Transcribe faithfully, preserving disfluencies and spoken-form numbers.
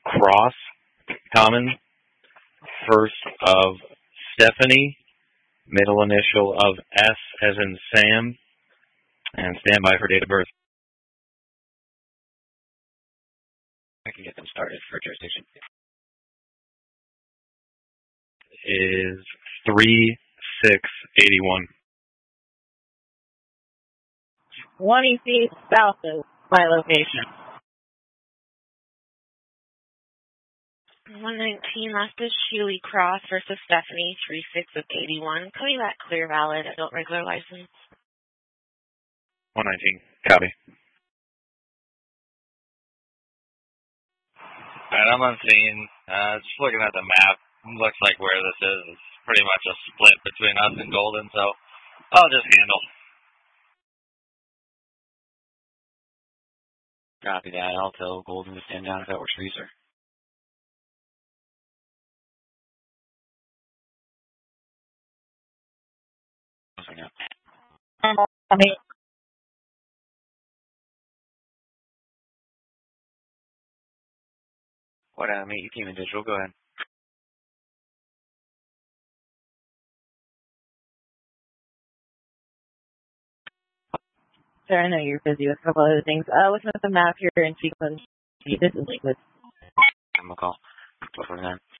Cross, common, first of Stephanie, middle initial of S as in Sam, and stand by for date of birth. I can get them started for jurisdiction. Is three six eighty-one. twenty feet south of my location. one nineteen, last is Sheely Cross versus Stephanie, three six of eighty-one. Coming back clear, valid, adult regular license. one nineteen, copy. Alright, I'm on scene. Uh, just looking at the map, looks like where this is is pretty much a split between us and Golden, so I'll just handle. Copy that. I'll tell Golden to stand down if that works for you, sir. I mean, What, uh, mate, you came in digital. Go ahead. sir, I know you're busy with a couple other things. Uh, looking at the map here in sequence, this is liquid. I'm gonna call. twelve forty-nine.